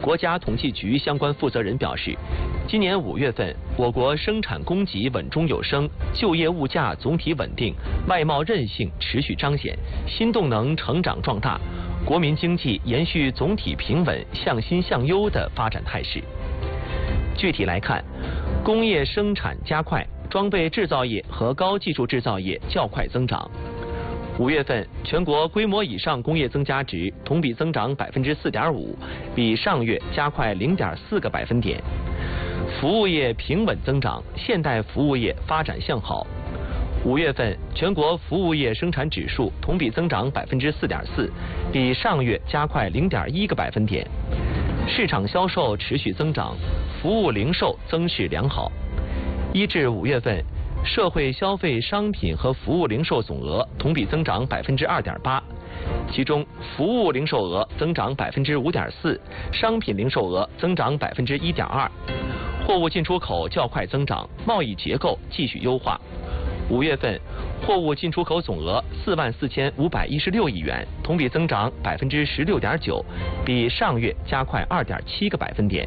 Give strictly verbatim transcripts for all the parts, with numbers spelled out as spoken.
国家统计局相关负责人表示，今年五月份，我国生产供给稳中有升，就业物价总体稳定，外贸韧性持续彰显，新动能成长壮大，国民经济延续总体平稳、向新向优的发展态势。具体来看，工业生产加快，装备制造业和高技术制造业较快增长。五月份，全国规模以上工业增加值同比增长百分之四点五，比上月加快零点四个百分点。服务业平稳增长，现代服务业发展向好。五月份，全国服务业生产指数同比增长百分之四点四，比上月加快零点一个百分点。市场销售持续增长，服务零售增势良好。一至五月份，社会消费商品和服务零售总额同比增长百分之二点八，其中服务零售额增长百分之五点四，商品零售额增长百分之一点二。货物进出口较快增长，贸易结构继续优化。五月份，货物进出口总额四万四千五百一十六亿元，同比增长百分之十六点九，比上月加快二点七个百分点。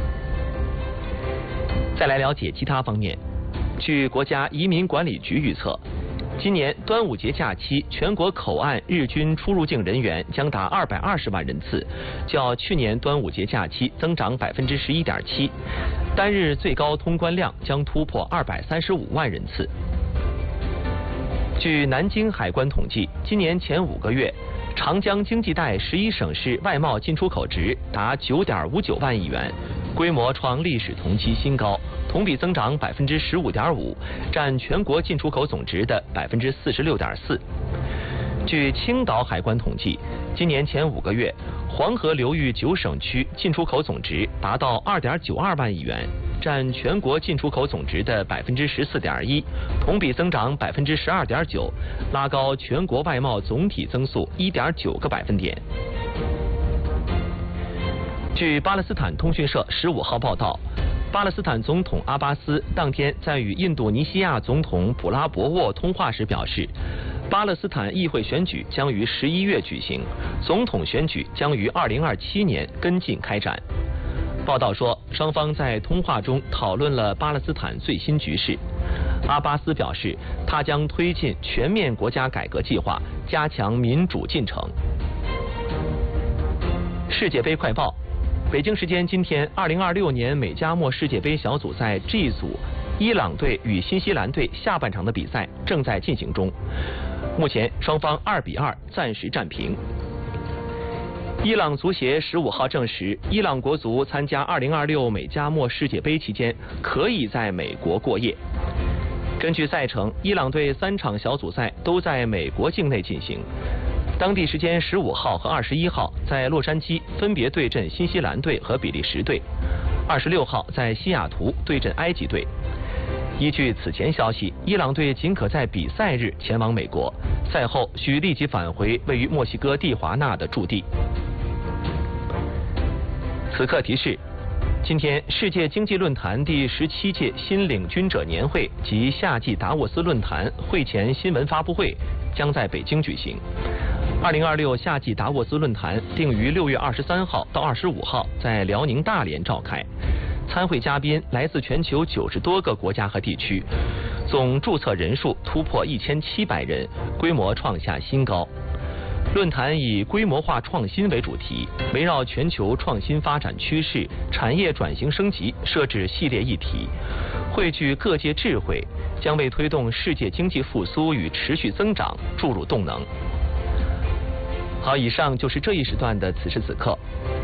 再来了解其他方面。据国家移民管理局预测，今年端午节假期全国口岸日均出入境人员将达二百二十万人次，较去年端午节假期增长百分之十一点七，单日最高通关量将突破二百三十五万人次。据南京海关统计，今年前五个月，长江经济带十一省市外贸进出口值达九点五九万亿元，规模创历史同期新高，同比增长百分之十五点五，占全国进出口总值的百分之四十六点四。据青岛海关统计，今年前五个月，黄河流域九省区进出口总值达到二点九二万亿元，占全国进出口总值的百分之十四点一，同比增长百分之十二点九，拉高全国外贸总体增速一点九个百分点。据巴勒斯坦通讯社十五号报道，巴勒斯坦总统阿巴斯当天在与印度尼西亚总统普拉博沃通话时表示，巴勒斯坦议会选举将于十一月举行，总统选举将于二零二七年跟进开展。报道说，双方在通话中讨论了巴勒斯坦最新局势。阿巴斯表示，他将推进全面国家改革计划，加强民主进程。世界杯快报。北京时间今天，二零二六年美加墨世界杯小组赛 G 组，伊朗队与新西兰队下半场的比赛正在进行中，目前双方二比二暂时战平。伊朗足协十五号证实，伊朗国足参加二零二六美加墨世界杯期间可以在美国过夜。根据赛程，伊朗队三场小组赛都在美国境内进行。当地时间十五号和二十一号在洛杉矶分别对阵新西兰队和比利时队，二十六号在西雅图对阵埃及队。依据此前消息，伊朗队仅可在比赛日前往美国，赛后需立即返回位于墨西哥蒂华纳的驻地。此刻提示：今天，世界经济论坛第十七届新领军者年会及夏季达沃斯论坛会前新闻发布会将在北京举行。二零二六夏季达沃斯论坛定于六月二十三号到二十五号在辽宁大连召开，参会嘉宾来自全球九十多个国家和地区，总注册人数突破一千七百人，规模创下新高。论坛以规模化创新为主题，围绕全球创新发展趋势、产业转型升级设置系列议题，汇聚各界智慧，将为推动世界经济复苏与持续增长注入动能。好，以上就是这一时段的此时此刻。